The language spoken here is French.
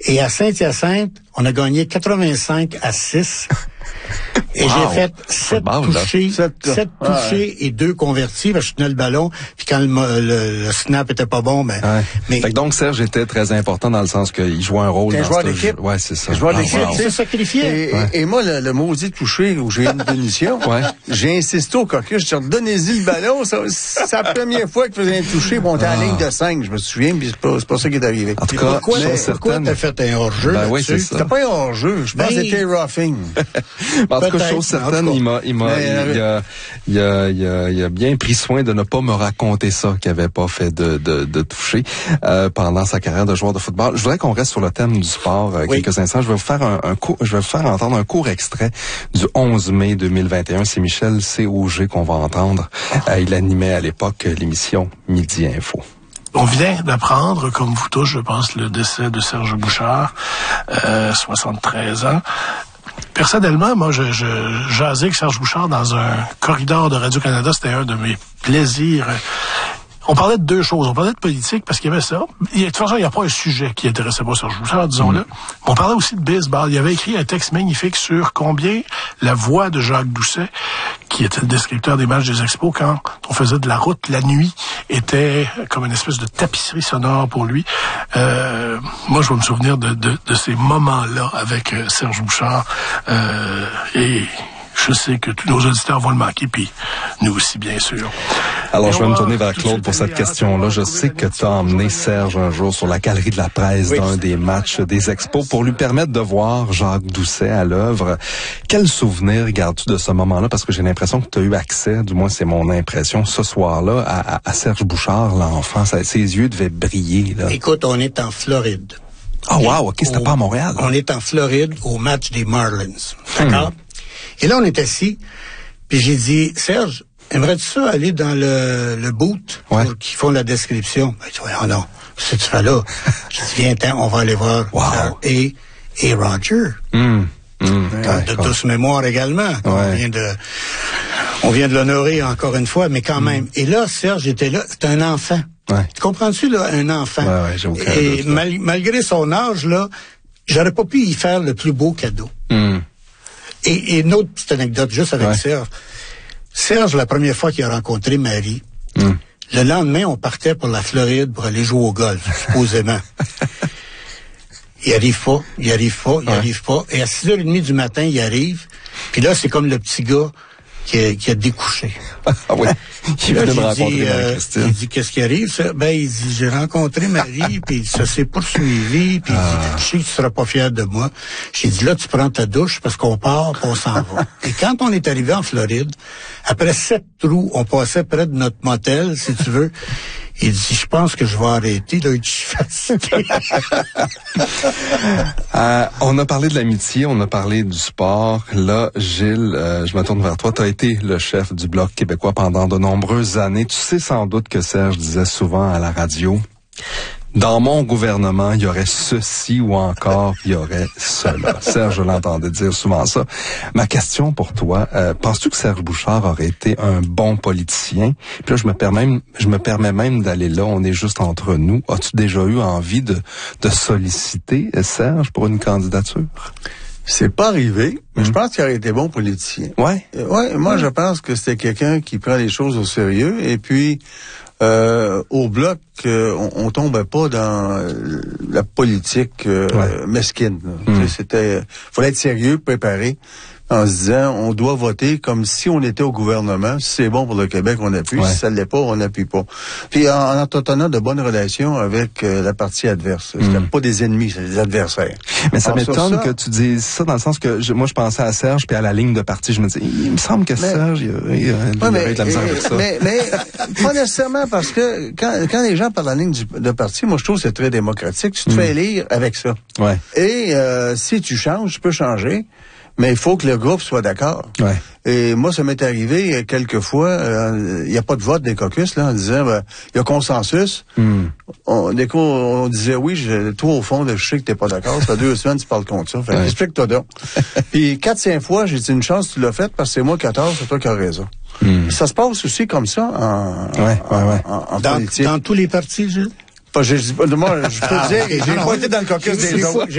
Et à Saint-Hyacinthe, on a gagné 85-6. Et wow. j'ai fait 7 touchés, 7 touchés et 2 convertis, parce que je tenais le ballon, puis quand le snap était pas bon, ben... Ouais. Mais fait que donc, Serge était très important dans le sens qu'il jouait un rôle dans joueur d'équipe. Ouais, c'est ça. Joueur d'équipe, il s'est sacrifié. Et moi, le maudit touché où j'ai une punition, j'ai insisté au caucus, je dis, donnez-y le ballon, c'est la première fois qu'il faisait un touché, bon, on était à la ligne de 5, je me souviens, puis c'est pas ça qui est arrivé. En tout cas, pourquoi t'as fait un hors-jeu? Ben oui, c'est ça. C'était pas un hors-jeu, je pense que c'était roughing. En tout cas, chose certaine, il a bien pris soin de ne pas me raconter ça, qu'il avait pas fait de toucher pendant sa carrière de joueur de football. Je voudrais qu'on reste sur le thème du sport quelques instants. Je vais vous faire entendre un court extrait du 11 mai 2021. C'est Michel C. Auger qu'on va entendre. Il animait à l'époque l'émission Midi Info. On vient d'apprendre, comme vous tous, je pense, le décès de Serge Bouchard, 73 ans. Personnellement, moi, je jasais avec Serge Bouchard dans un corridor de Radio-Canada. C'était un de mes plaisirs. On parlait de 2 choses. On parlait de politique parce qu'il y avait ça. De toute façon, il n'y a pas un sujet qui intéressait pas Serge Bouchard, disons-le. On parlait aussi de baseball. Il avait écrit un texte magnifique sur combien la voix de Jacques Doucet, qui était le descripteur des matchs des Expos, quand on faisait de la route la nuit, était comme une espèce de tapisserie sonore pour lui. Moi, je vais me souvenir de ces moments-là avec Serge Bouchard. Et je sais que tous nos auditeurs vont le manquer, puis nous aussi, bien sûr. Alors, je vais me tourner vers Claude pour cette question-là. Je sais que tu as emmené Serge un jour sur la galerie de la presse d'un des matchs des Expos pour lui permettre de voir Jacques Doucet à l'œuvre. Quel souvenir gardes-tu de ce moment-là? Parce que j'ai l'impression que tu as eu accès, du moins c'est mon impression, ce soir-là, à Serge Bouchard, l'enfant. Ses yeux devaient briller, là. Écoute, on est en Floride. Ah, wow, OK, c'était pas à Montréal. On est en Floride au match des Marlins. D'accord? Et là, on est assis, puis j'ai dit, Serge, aimerais-tu ça aller dans le boot qui font la description? Ben, il dit, oh non, qu'est-ce que tu fais là? J'ai dit, viens, on va aller voir. Wow. Et Roger. De douce mémoire également. On vient de l'honorer encore une fois, mais quand même. Et là, Serge était là, c'est un enfant. Tu comprends-tu, là, un enfant? J'ai aucun Et doute, malgré son âge, là, j'aurais pas pu y faire le plus beau cadeau. Et une autre petite anecdote juste avec Serge. Serge, la première fois qu'il a rencontré Marie, le lendemain, on partait pour la Floride pour aller jouer au golf, supposément. Il arrive pas. Et à 6h30 du matin, il arrive. Puis là, c'est comme le petit gars qui a découché. Ah oui. Il là, venait de rencontrer Marie-Christine. Il dit, qu'est-ce qui arrive, ça? Ben, il dit, j'ai rencontré Marie, puis ça s'est poursuivi, puis il dit, je sais que tu seras pas fier de moi. J'ai dit, là, tu prends ta douche, parce qu'on part, puis on s'en va. Et quand on est arrivé en Floride, après 7 trous, on passait près de notre motel, si tu veux. Il dit, je pense que je vais arrêter, là, je suis fatigué. On a parlé de l'amitié, on a parlé du sport. Là, Gilles, je me tourne vers toi. Tu as été le chef du Bloc québécois pendant de nombreuses années. Tu sais sans doute que Serge disait souvent à la radio, dans mon gouvernement, il y aurait ceci ou encore, il y aurait cela. Serge, je l'entendais dire souvent ça. Ma question pour toi, penses-tu que Serge Bouchard aurait été un bon politicien? Puis là, je me permets même d'aller là, on est juste entre nous. As-tu déjà eu envie de solliciter Serge pour une candidature? C'est pas arrivé, mais je pense qu'il aurait été bon politicien. Moi, je pense que c'était quelqu'un qui prend les choses au sérieux. Et puis, au Bloc, on tombait pas dans la politique mesquine. Fallait être sérieux, préparé, en se disant, on doit voter comme si on était au gouvernement. Si c'est bon pour le Québec, on appuie. Si ça l'est pas, on n'appuie pas. Puis en entretenant de bonnes relations avec la partie adverse. C'était pas des ennemis, c'est des adversaires. Mais ça m'étonne que tu dises ça dans le sens que moi je pensais à Serge puis à la ligne de parti. Je me dis, il me semble que Serge, il aurait de la misère avec ça. Mais pas nécessairement parce que quand les gens parlent de la ligne de parti, moi je trouve que c'est très démocratique. Tu te fais élire avec ça. Et si tu changes, tu peux changer. Mais il faut que le groupe soit d'accord. Et moi, ça m'est arrivé quelques fois, il n'y a pas de vote des caucus, là, en disant, il y a consensus. Dès qu'on disait, oui, toi, au fond, je sais que t'es pas d'accord, ça fait 2 semaines, tu parles contre ça. Fait explique-toi donc. Puis 4-5 fois, j'ai dit, une chance, tu l'as fait, parce que c'est moi qui ai tort, c'est toi qui as raison. Ça se passe aussi comme ça en politique. Dans tous les partis, Gilles? Moi, je peux dire, j'ai pas été dans le caucus des autres.